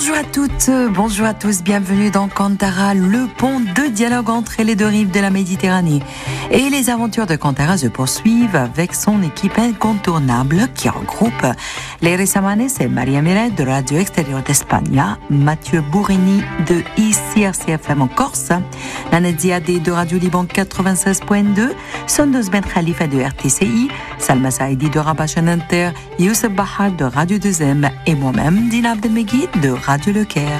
Bonjour à toutes, bonjour à tous, bienvenue dans Kantara, le pont de dialogue entre les deux rives de la Méditerranée. Et les aventures de Kantara se poursuivent avec son équipe incontournable qui regroupe Leire Samanes et Maria Miret de Radio Extérieur d'Espagne, Mathieu Bourrini de ICRC-FM en Corse, Nanette Ziadé de Radio Liban 96.2, Sondos Ben Khalifa de RTCI, Salma Saïdi de Rabat Inter, Youssef Bahar de Radio 2M et moi-même, Dina Abdelmegid de Radio Le Caire.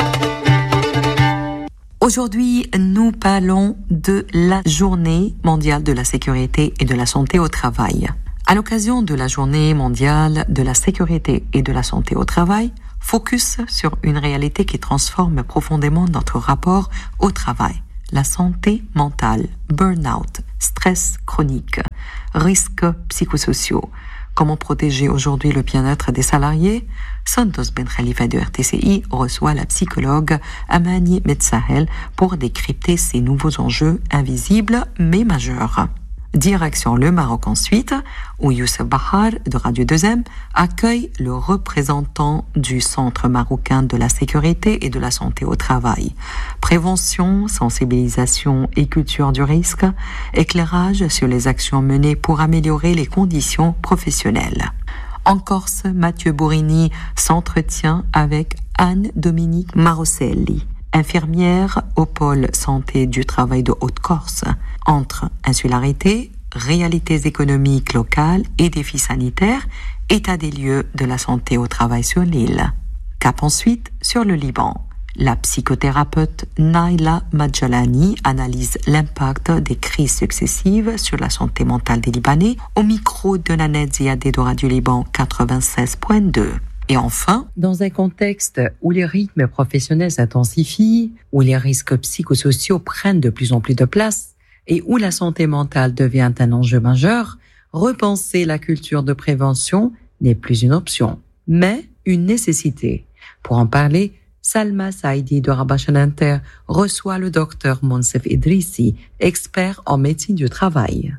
Aujourd'hui, nous parlons de la Journée mondiale de la sécurité et de la santé au travail. À l'occasion de la Journée mondiale de la sécurité et de la santé au travail, focus sur une réalité qui transforme profondément notre rapport au travail. La santé mentale, burn-out, stress chronique, risques psychosociaux. Comment protéger aujourd'hui le bien-être des salariés? Sondos Ben Khalifa de RTCI reçoit la psychologue Amani Metsahel pour décrypter ces nouveaux enjeux invisibles mais majeurs. Direction le Maroc ensuite, où Youssef Bahar de Radio 2M accueille le représentant du Centre marocain de la sécurité et de la santé au travail. Prévention, sensibilisation et culture du risque, éclairage sur les actions menées pour améliorer les conditions professionnelles. En Corse, Mathieu Bourrini s'entretient avec Anne-Dominique Maroselli, infirmière au pôle santé du travail de Haute-Corse, entre insularité, réalités économiques locales et défis sanitaires, état des lieux de la santé au travail sur l'île. Cap ensuite sur le Liban. La psychothérapeute Naila Madjalani analyse l'impact des crises successives sur la santé mentale des Libanais au micro de Nanette Ziadé de Radio Liban 96.2. Et enfin, dans un contexte où les rythmes professionnels s'intensifient, où les risques psychosociaux prennent de plus en plus de place et où la santé mentale devient un enjeu majeur, repenser la culture de prévention n'est plus une option, mais une nécessité. Pour en parler, Salma Saïdi de Rabat Inter reçoit le docteur Monsef Idrissi, expert en médecine du travail.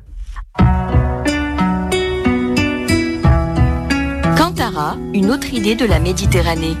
Kantara, une autre idée de la Méditerranée.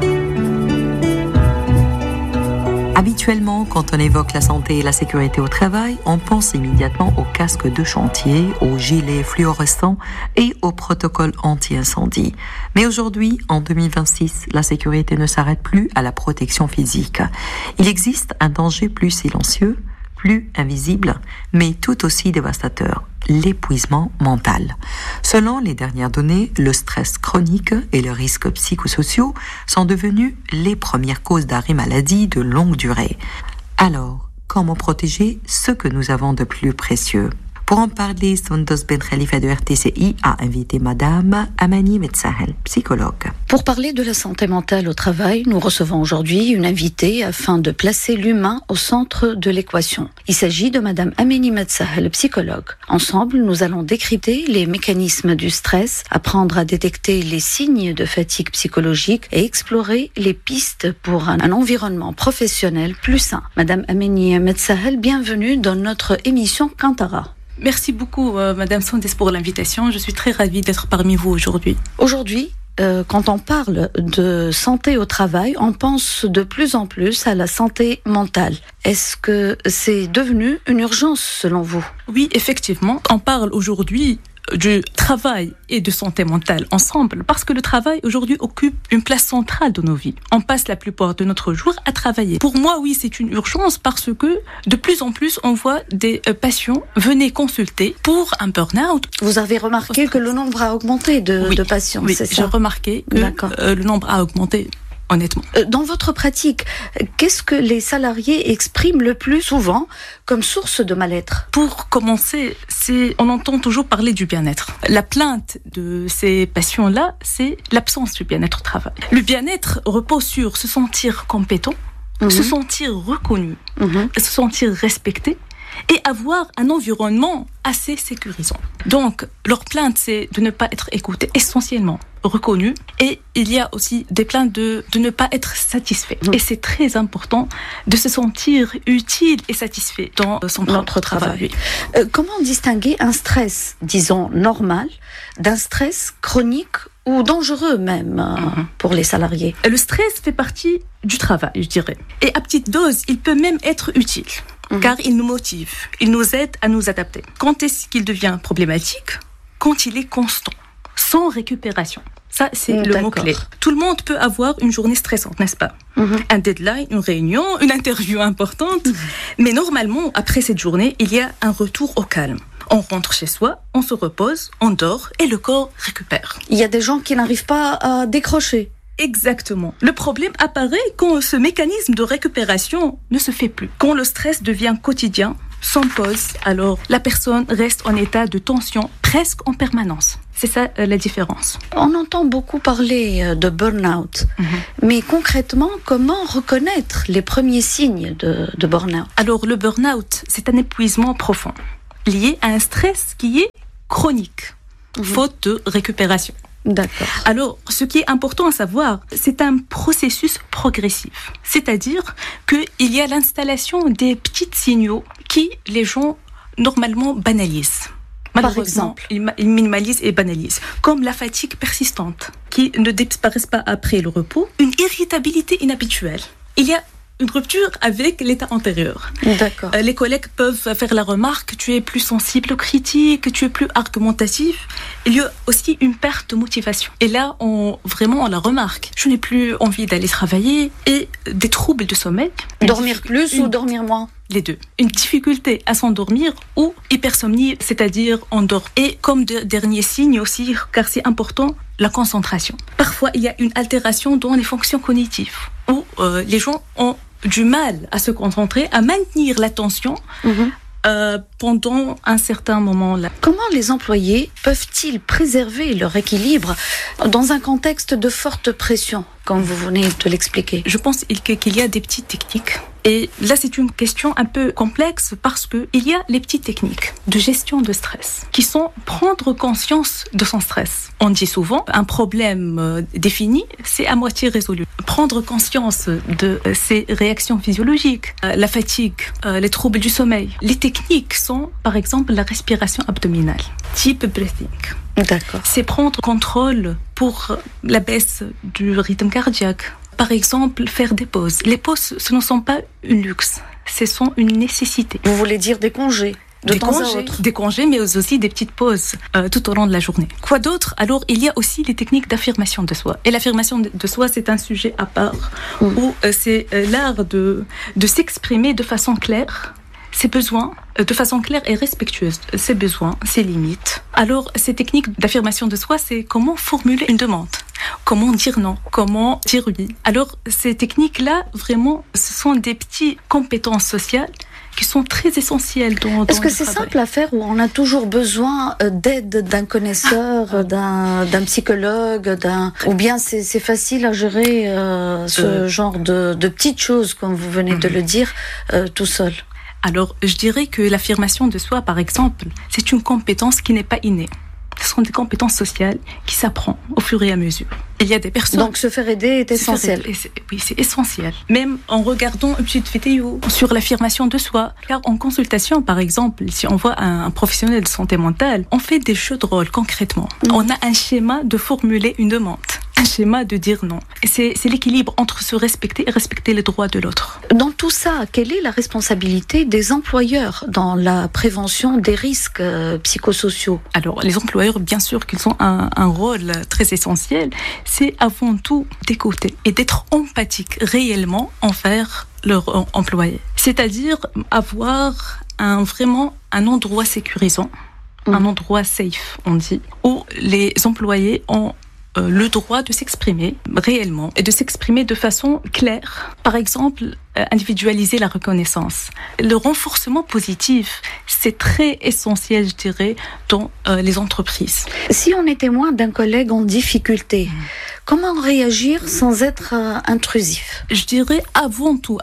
Habituellement, quand on évoque la santé et la sécurité au travail, on pense immédiatement aux casques de chantier, aux gilets fluorescents et au protocole anti-incendie. Mais aujourd'hui, en 2026, la sécurité ne s'arrête plus à la protection physique. Il existe un danger plus silencieux, plus invisible, mais tout aussi dévastateur, l'épuisement mental. Selon les dernières données, le stress chronique et les risques psychosociaux sont devenus les premières causes d'arrêt maladie de longue durée. Alors, comment protéger ce que nous avons de plus précieux? Pour en parler, Sondos Ben Khalifa de RTCI a invité Madame Amani Metsahel, psychologue. Pour parler de la santé mentale au travail, nous recevons aujourd'hui une invitée afin de placer l'humain au centre de l'équation. Il s'agit de Madame Amani Metsahel, psychologue. Ensemble, nous allons décrypter les mécanismes du stress, apprendre à détecter les signes de fatigue psychologique et explorer les pistes pour un environnement professionnel plus sain. Madame Amani Metsahel, bienvenue dans notre émission Kantara. Merci beaucoup, Madame Sondes, pour l'invitation. Je suis très ravie d'être parmi vous aujourd'hui. Aujourd'hui, quand on parle de santé au travail, on pense de plus en plus à la santé mentale. Est-ce que c'est devenu une urgence selon vous? Oui, effectivement. On parle aujourd'hui du travail et de santé mentale ensemble parce que le travail aujourd'hui occupe une place centrale de nos vies. On passe la plupart de notre jour à travailler. Pour moi, oui, c'est une urgence parce que de plus en plus, on voit des patients venir consulter pour un burn-out. Vous avez remarqué que le nombre a augmenté de patients, oui, c'est ça? J'ai remarqué que le nombre a augmenté. Honnêtement. Dans votre pratique, qu'est-ce que les salariés expriment le plus souvent comme source de mal-être? Pour commencer, on entend toujours parler du bien-être. La plainte de ces patients-là, c'est l'absence du bien-être au travail. Le bien-être repose sur se sentir compétent, se sentir reconnu, se sentir respecté et avoir un environnement assez sécurisant. Donc, leur plainte, c'est de ne pas être écouté, essentiellement reconnu. Et il y a aussi des plaintes de ne pas être satisfait. Et c'est très important de se sentir utile et satisfait dans son propre travail. Comment distinguer un stress, disons, normal, d'un stress chronique ou dangereux même pour les salariés. Le stress fait partie du travail, je dirais. Et à petite dose, il peut même être utile, car il nous motive, il nous aide à nous adapter. Quand est-ce qu'il devient problématique ? Quand il est constant, sans récupération. Ça, c'est le mot-clé. Tout le monde peut avoir une journée stressante, n'est-ce pas ? Un deadline, une réunion, une interview importante. Mais normalement, après cette journée, il y a un retour au calme. On rentre chez soi, on se repose, on dort et le corps récupère. Il y a des gens qui n'arrivent pas à décrocher. Exactement. Le problème apparaît quand ce mécanisme de récupération ne se fait plus. Quand le stress devient quotidien, sans pause, alors la personne reste en état de tension presque en permanence. C'est ça la différence. On entend beaucoup parler de burn-out. Mais concrètement, comment reconnaître les premiers signes de burn-out ? Alors le burn-out, c'est un épuisement profond, lié à un stress qui est chronique, faute de récupération. D'accord. Alors, ce qui est important à savoir, c'est un processus progressif. C'est-à-dire qu'il y a l'installation des petits signaux qui, les gens, normalement, banalisent. Par exemple, ils minimalisent et banalisent. Comme la fatigue persistante, qui ne disparaît pas après le repos. Une irritabilité inhabituelle. Il y a une rupture avec l'état antérieur. D'accord. Les collègues peuvent faire la remarque, tu es plus sensible aux critiques, tu es plus argumentatif. Il y a aussi une perte de motivation. Et là, on la remarque. Je n'ai plus envie d'aller travailler et des troubles de sommeil. Dormir plus ou dormir moins ? Les deux. Une difficulté à s'endormir ou hypersomnie, c'est-à-dire on dort. Et comme dernier signe aussi, car c'est important, la concentration. Parfois, il y a une altération dans les fonctions cognitives où les gens ont du mal à se concentrer, à maintenir l'attention pendant un certain moment-là. Comment les employés peuvent-ils préserver leur équilibre dans un contexte de forte pression, comme vous venez de l'expliquer ? Je pense qu'il y a des petites techniques. Et là, c'est une question un peu complexe parce qu'il y a les petites techniques de gestion de stress qui sont prendre conscience de son stress. On dit souvent, un problème défini, c'est à moitié résolu. Prendre conscience de ses réactions physiologiques, la fatigue, les troubles du sommeil. Les techniques sont, par exemple, la respiration abdominale, type breathing. D'accord. C'est prendre contrôle pour la baisse du rythme cardiaque. Par exemple, faire des pauses. Les pauses, ce ne sont pas une luxe, ce sont une nécessité. Vous voulez dire des congés ? Des congés, mais aussi des petites pauses tout au long de la journée. Quoi d'autre ? Alors, il y a aussi les techniques d'affirmation de soi. Et l'affirmation de soi, c'est un sujet à part, où c'est l'art de s'exprimer de façon claire, ses besoins, de façon claire et respectueuse, ses besoins, ses limites. Alors, ces techniques d'affirmation de soi, c'est comment formuler une demande, comment dire non, comment dire oui. Alors, ces techniques-là, vraiment, ce sont des petites compétences sociales qui sont très essentielles dans Est-ce que c'est simple à faire ou on a toujours besoin d'aide d'un connaisseur, d'un psychologue, ou bien c'est facile à gérer ce genre de petites choses, comme vous venez de le dire, tout seul ? Alors, je dirais que l'affirmation de soi, par exemple, c'est une compétence qui n'est pas innée. Ce sont des compétences sociales qui s'apprennent au fur et à mesure. Il y a des personnes... Donc, se faire aider est essentiel. Oui, c'est essentiel. Même en regardant une petite vidéo sur l'affirmation de soi. Car en consultation, par exemple, si on voit un professionnel de santé mentale, on fait des jeux de rôle concrètement. On a un schéma de formuler une demande. Un schéma de dire non. Et c'est l'équilibre entre se respecter et respecter les droits de l'autre. Dans tout ça, quelle est la responsabilité des employeurs dans la prévention des risques psychosociaux ? Alors, les employeurs, bien sûr qu'ils ont un rôle très essentiel. C'est avant tout d'écouter et d'être empathique réellement envers leurs employés. C'est-à-dire avoir vraiment un endroit sécurisant, un endroit safe, on dit, où les employés ont le droit de s'exprimer réellement et de s'exprimer de façon claire. Par exemple, individualiser la reconnaissance. Le renforcement positif, c'est très essentiel, je dirais, dans les entreprises. Si on est témoin d'un collègue en difficulté, comment réagir sans être intrusif ? Je dirais avant tout,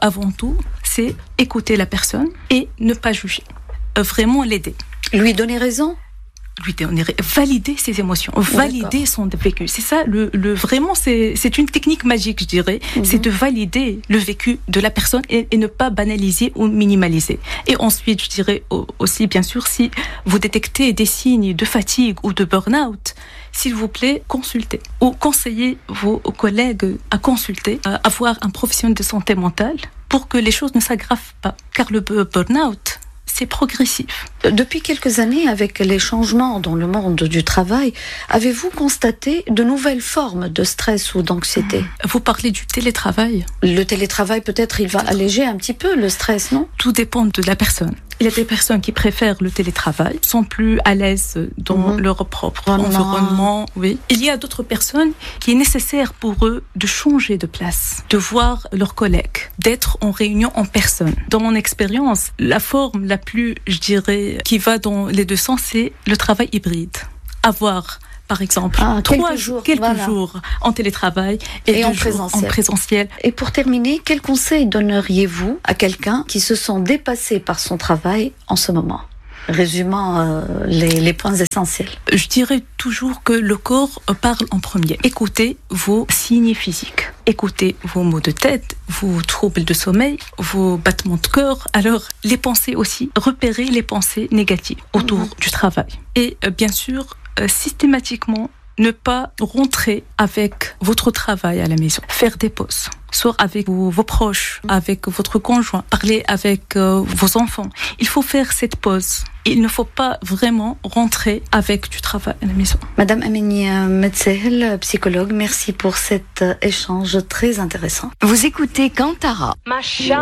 c'est écouter la personne et ne pas juger. Vraiment l'aider. Lui donner raison ? lui donner, valider ses émotions, valider son vécu. C'est ça, vraiment, c'est une technique magique, je dirais. C'est de valider le vécu de la personne et ne pas banaliser ou minimaliser. Et ensuite, je dirais aussi, bien sûr, si vous détectez des signes de fatigue ou de burn-out, s'il vous plaît, consultez ou conseillez vos collègues à consulter, à voir un professionnel de santé mentale pour que les choses ne s'aggravent pas. Car le burn-out, c'est progressif. Depuis quelques années, avec les changements dans le monde du travail, avez-vous constaté de nouvelles formes de stress ou d'anxiété ? Vous parlez du télétravail ? Le télétravail, peut-être, il va alléger un petit peu le stress, non ? Tout dépend de la personne. Il y a des personnes qui préfèrent le télétravail, sont plus à l'aise dans leur propre environnement. Oui. Il y a d'autres personnes qui est nécessaire pour eux de changer de place, de voir leurs collègues, d'être en réunion en personne. Dans mon expérience, la forme la plus, je dirais, qui va dans les deux sens, c'est le travail hybride. Avoir par exemple, quelques jours en télétravail et en présentiel. Et pour terminer, quel conseil donneriez-vous à quelqu'un qui se sent dépassé par son travail en ce moment ? Résumant les points essentiels. Je dirais toujours que le corps parle en premier. Écoutez vos signes physiques. Écoutez vos maux de tête, vos troubles de sommeil, vos battements de cœur. Alors, les pensées aussi. Repérez les pensées négatives autour du travail. Et bien sûr, systématiquement, ne pas rentrer avec votre travail à la maison. Faire des pauses. Soit avec vos proches, avec votre conjoint, parler avec vos enfants. Il faut faire cette pause. Il ne faut pas vraiment rentrer avec du travail à la maison. Madame Ameni Metsahel, psychologue, merci pour cet échange très intéressant. Vous écoutez Kantara.